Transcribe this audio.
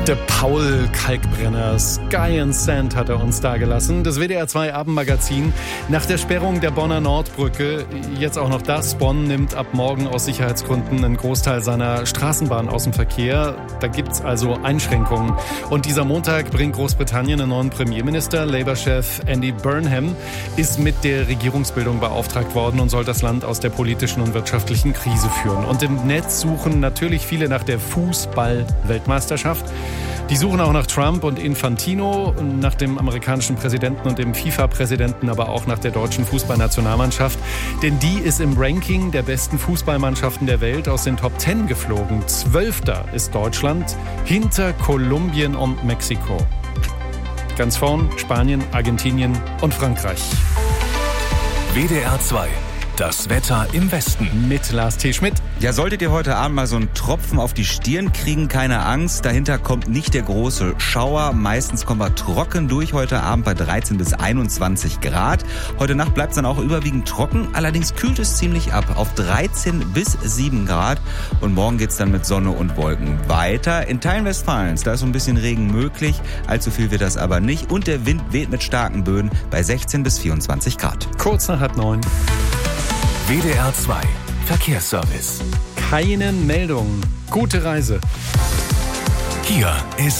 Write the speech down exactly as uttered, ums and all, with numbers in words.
Der Paul Kalkbrenner, Sky and Sand hat er uns da gelassen. Das W D R zwei Abendmagazin. Nach der Sperrung der Bonner Nordbrücke, jetzt auch noch das. Bonn nimmt ab morgen aus Sicherheitsgründen einen Großteil seiner Straßenbahn aus dem Verkehr. Da gibt's also Einschränkungen. Und dieser Montag bringt Großbritannien einen neuen Premierminister. Labour-Chef Andy Burnham ist mit der Regierungsbildung beauftragt worden und soll das Land aus der politischen und wirtschaftlichen Krise führen. Und im Netz suchen natürlich viele nach der Fußball-Weltmeisterschaft. Die suchen auch nach Trump und Infantino, nach dem amerikanischen Präsidenten und dem FIFA-Präsidenten, aber auch nach der deutschen Fußballnationalmannschaft. Denn die ist im Ranking der besten Fußballmannschaften der Welt aus den Top Ten geflogen. Zwölfter ist Deutschland, hinter Kolumbien und Mexiko. Ganz vorn Spanien, Argentinien und Frankreich. W D R zwei. Das Wetter im Westen. Mit Lars T. Schmidt. Ja, solltet ihr heute Abend mal so einen Tropfen auf die Stirn kriegen, keine Angst. Dahinter kommt nicht der große Schauer. Meistens kommen wir trocken durch heute Abend bei dreizehn bis einundzwanzig Grad. Heute Nacht bleibt es dann auch überwiegend trocken. Allerdings kühlt es ziemlich ab auf dreizehn bis sieben Grad. Und morgen geht's dann mit Sonne und Wolken weiter. In Teilen Westfalens, da ist so ein bisschen Regen möglich. Allzu viel wird das aber nicht. Und der Wind weht mit starken Böen bei sechzehn bis vierundzwanzig Grad. Kurz nach halb neun. W D R zwei Verkehrsservice. Keine Meldungen. Gute Reise. Hier ist